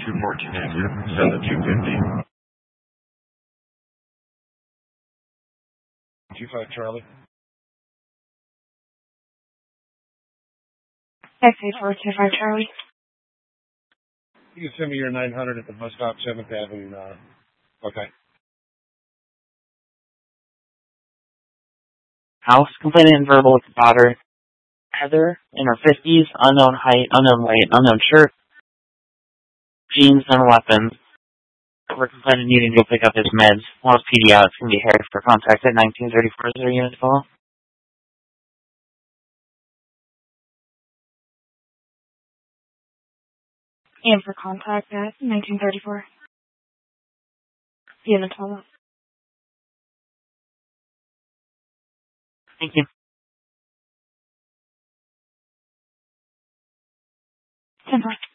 214 Andrew, send it 250. 25 Charlie. XA425 Charlie. You can send me your 900 at the bus stop, 7th Avenue. Okay. House complaining verbal with daughter Heather in her 50s, unknown height, unknown weight, unknown shirt, jeans, and weapons. We're complaining needing to go pick up his meds. While his PD out, it's going to be headed for contact at 1934. Is there a unit call? And for contact at 1934. Unit 12. Thank you. 10-4.